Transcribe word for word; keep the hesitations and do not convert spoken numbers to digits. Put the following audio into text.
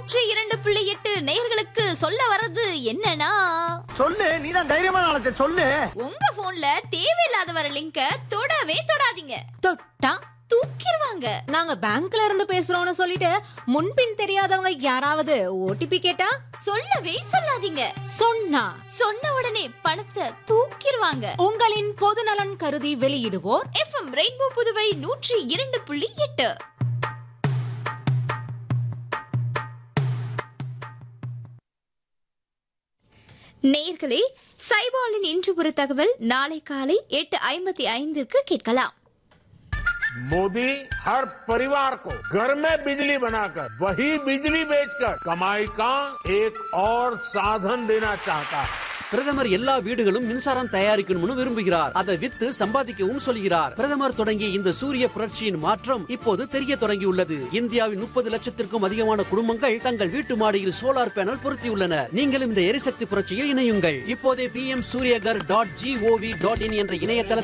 நூற்றி இரண்டு புள்ளி எட்டு நேயர்களுக்கு சொல்ல வர்றது என்னன்னா, சொல்லு, நீதான் தைரியமான ஆளத்தை சொல்லு. உங்க போன்ல தேவையில்லாத வர லிங்க தொடவே தொடாதீங்க. தொட்டா தூக்கிடுவாங்க. நாங்க பேங்க்ல இருந்து பேசுறோம்னு சொல்லிட்டு முன்பின் தெரியாதவங்க யாராவது ஓடிபி கேட்டா சொல்லவே சொல்லாதீங்க. சொன்னா சொன்ன உடனே பணத்தை தூக்கிடுவாங்க. உங்களின் பொது நலன் கருதி வெளியிடுவோர் எஃப்எம் ரெயின்போ புதுவை நூற்றி இரண்டு புள்ளி எட்டு. நேயர்களே, சைபாலின் இன்று ஒரு தகவல் நாளை காலை எட்டு ஐம்பத்தி ஐந்திற்கு கேட்கலாம். मोदी हर परिवार को घर में बिजली बनाकर वही बिजली बेचकर कमाई का एक और साधन देना चाहता है. பிரதமர் எல்லா வீடுகளும் மின்சாரம் தயாரிக்கணும்னு விரும்புகிறார். அதை வித்து சம்பாதிக்கவும் சொல்கிறார். பிரதமர் தொடங்கிய இந்த சூரிய புரட்சியின் மாற்றம் இப்போது தெரிய தொடங்கியுள்ளது. இந்தியாவின் முப்பது லட்சத்திற்கும் அதிகமான குடும்பங்கள் தங்கள் வீட்டு மாடியில் சோலார் பேனல் பொருத்தியுள்ளனர். நீங்களும் இந்த எரிசக்தி புரட்சியில் இணையுங்கள். இப்போதே B M Surya Ghar dot gov dot in என்ற இணையதள